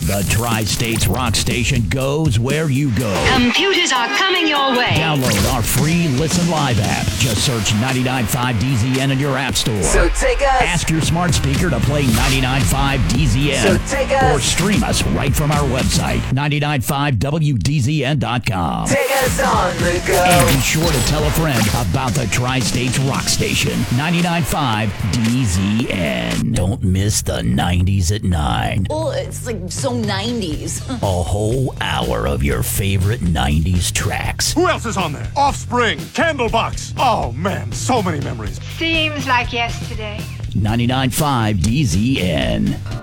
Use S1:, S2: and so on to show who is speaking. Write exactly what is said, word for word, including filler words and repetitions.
S1: The Tri-States Rock Station goes where you go.
S2: Computers are coming your way.
S1: Download our free Listen Live app. Just search ninety-nine point five D Z N in your app store.
S3: So take us.
S1: Ask your smart speaker to play ninety-nine point five D Z N.
S3: So take us.
S1: Or stream us right from our website, ninety-nine point five W D Z N dot com.
S3: Take us on the go.
S1: And be sure to tell a friend about the Tri-States Rock Station, ninety-nine point five D Z N. Don't miss the nineties at nine.
S4: Oh, it's like so nineties.
S1: A whole hour of your favorite nineties tracks.
S5: Who else is on there? Offspring, Candlebox. Oh, man, so many memories.
S6: Seems like yesterday.
S1: ninety-nine point five D Z N.